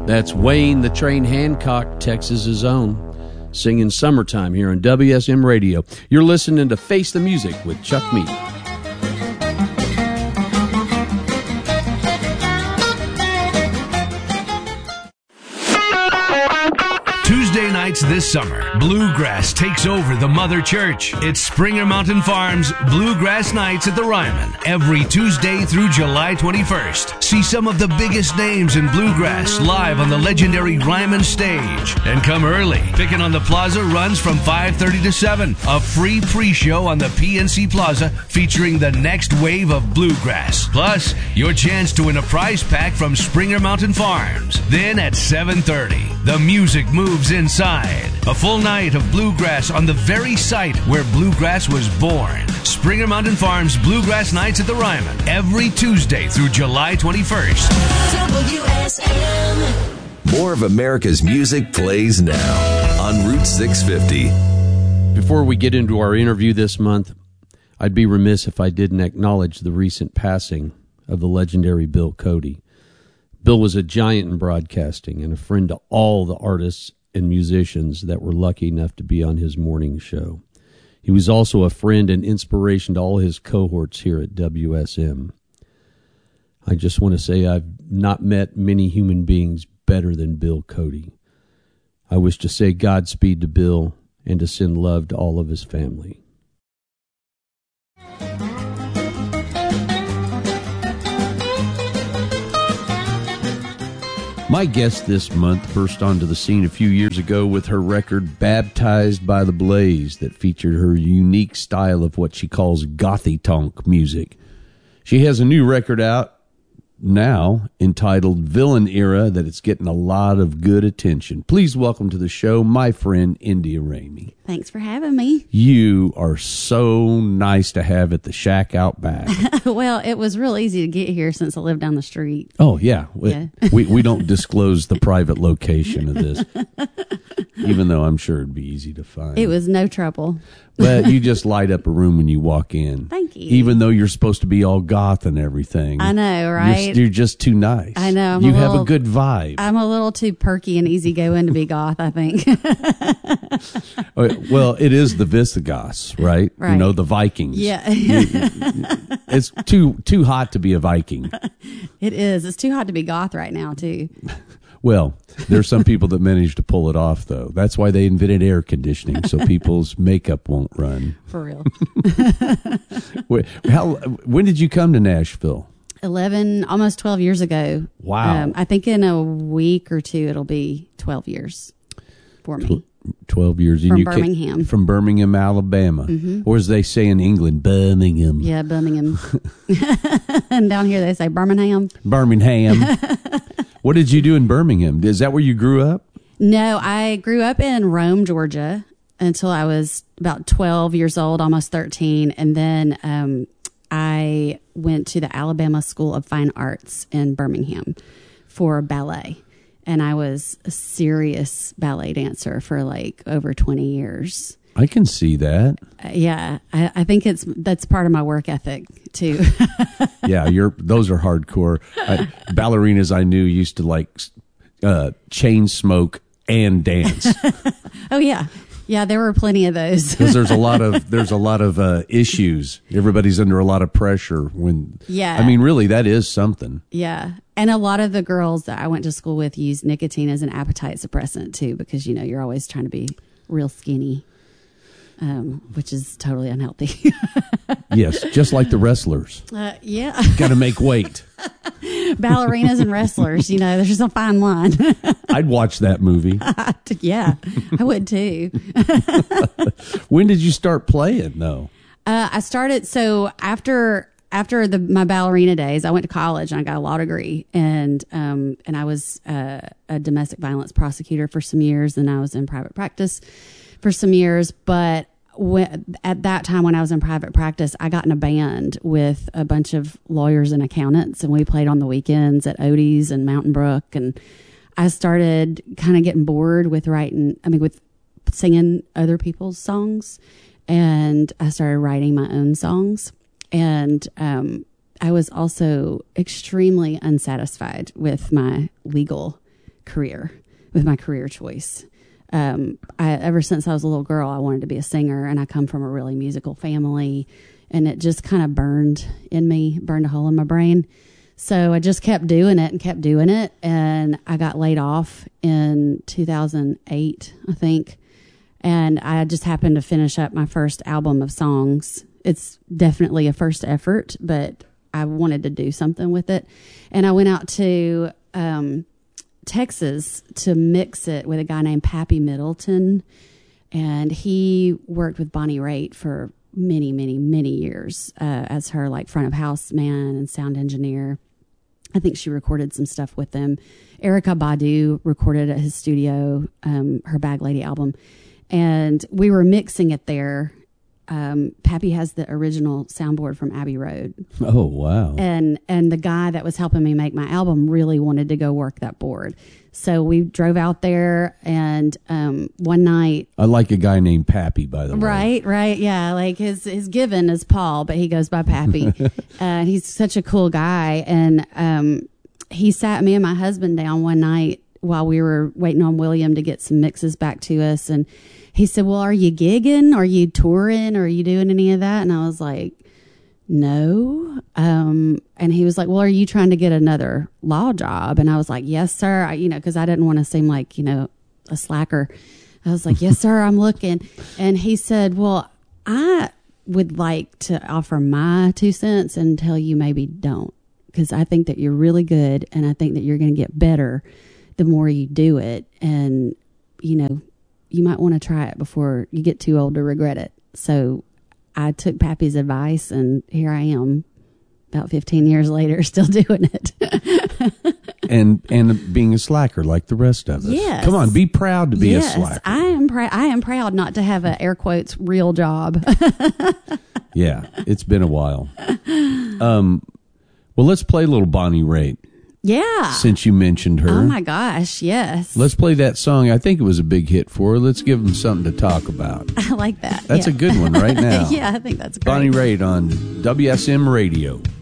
That's Wayne the Train Hancock, Texas's own, singing Summertime here on WSM Radio. You're listening to Face the Music with Chuck Mead. Tuesday nights this summer, Bluegrass takes over the Mother Church. It's Springer Mountain Farms Bluegrass Nights at the Ryman every Tuesday through July 21st. See some of the biggest names in bluegrass live on the legendary Ryman stage. And come early. Pickin' on the Plaza runs from 5:30 to 7. A free pre-show on the PNC Plaza featuring the next wave of bluegrass. Plus, your chance to win a prize pack from Springer Mountain Farms. Then at 7:30, the music moves inside. A full night of bluegrass on the very site where bluegrass was born. Springer Mountain Farms Bluegrass Nights at the Ryman every Tuesday through July 21st. WSM. More of America's music plays now on Route 650. Before we get into our interview this month, I'd be remiss if I didn't acknowledge the recent passing of the legendary Bill Cody. Bill was a giant in broadcasting and a friend to all the artists and musicians that were lucky enough to be on his morning show. He was also a friend and inspiration to all his cohorts here at WSM. I just want to say I've not met many human beings better than Bill Cody. I wish to say Godspeed to Bill and to send love to all of his family. My guest this month burst onto the scene a few years ago with her record Baptized by the Blaze that featured her unique style of what she calls gothy tonk music. She has a new record out now entitled Villain Era that it's getting a lot of good attention. Please welcome to the show my friend India Ramey. Thanks for having me. You are so nice to have at the shack out back. Well, it was real easy to get here since I live down the street. Oh, yeah. Yeah. We don't disclose the private location of this, even though I'm sure it'd be easy to find. It was no trouble. But you just light up a room when you walk in. Thank you. Even though you're supposed to be all goth and everything. I know, right? You're just too nice. I know. You have a good vibe. I'm a little too perky and easygoing to be goth, I think. Well, it is the Visigoths, right? Right. You know, the Vikings. Yeah. It's too hot to be a Viking. It is. It's too hot to be goth right now, too. Well, there's some people that manage to pull it off, though. That's why they invented air conditioning, so people's makeup won't run. For real. When did you come to Nashville? 11, almost 12 years ago. Wow. I think in a week or two, it'll be 12 years for me. 12 years. From Birmingham. From Birmingham, Alabama. Mm-hmm. Or as they say in England, Birmingham. Yeah, Birmingham. And down here they say Birmingham. Birmingham. What did you do in Birmingham? Is that where you grew up? No, I grew up in Rome, Georgia until I was about 12 years old, almost 13. And then I went to the Alabama School of Fine Arts in Birmingham for ballet. And I was a serious ballet dancer for like over 20 years. I can see that. Yeah, I think that's part of my work ethic too. Yeah, those are hardcore. Ballerinas I knew used to like chain smoke and dance. Oh yeah. Yeah, there were plenty of those. Because there's a lot of issues. Everybody's under a lot of pressure when. Yeah. I mean, really, that is something. Yeah, and a lot of the girls that I went to school with used nicotine as an appetite suppressant too, because you're always trying to be real skinny, which is totally unhealthy. Yes, just like the wrestlers. Yeah, got to make weight. Ballerinas and wrestlers, there's a fine line. I'd watch that movie. Yeah, I would too. When did you start playing, though? I started, so after my ballerina days, I went to college and I got a law degree, and I was a domestic violence prosecutor for some years, and I was in private practice for some years, but at that time when I was in private practice, I got in a band with a bunch of lawyers and accountants, and we played on the weekends at Odie's and Mountain Brook. And I started kind of getting bored with with singing other people's songs. And I started writing my own songs. And I was also extremely unsatisfied with my legal career, with my career choice. Ever since I was a little girl, I wanted to be a singer, and I come from a really musical family, and it just kind of burned a hole in my brain. So I just kept doing it, and I got laid off in 2008, I think. And I just happened to finish up my first album of songs. It's definitely a first effort, but I wanted to do something with it. And I went out to Texas to mix it with a guy named Pappy Middleton. And he worked with Bonnie Raitt for many, many, many years as her like front of house man and sound engineer. I think she recorded some stuff with them. Erykah Badu recorded at his studio, her Bag Lady album. And we were mixing it there. Pappy has the original soundboard from Abbey Road. Oh, wow. And the guy that was helping me make my album really wanted to go work that board. So we drove out there, and one night... I like a guy named Pappy, by the way. Right. Yeah, like his given is Paul, but he goes by Pappy. He's such a cool guy. And he sat me and my husband down one night while we were waiting on William to get some mixes back to us. And he said, well, are you gigging? Are you touring? Are you doing any of that? And I was like, no. And he was like, well, are you trying to get another law job? And I was like, yes, sir. Because I didn't want to seem like, a slacker. I was like, yes, sir, I'm looking. And he said, well, I would like to offer my 2 cents and tell you maybe don't. Because I think that you're really good, and I think that you're going to get better the more you do it. And, you might want to try it before you get too old to regret it. So I took Pappy's advice, and here I am about 15 years later still doing it. and being a slacker like the rest of us. Yes. Come on, be proud to be a slacker. I am proud not to have a air quotes real job. Yeah, it's been a while. Well, let's play a little Bonnie Raitt. Yeah. Since you mentioned her. Oh, my gosh, yes. Let's play that song. I think it was a big hit for her. Let's give them something to talk about. I like that. That's a good one right now. Yeah, I think that's great. Bonnie Raitt on WSM Radio.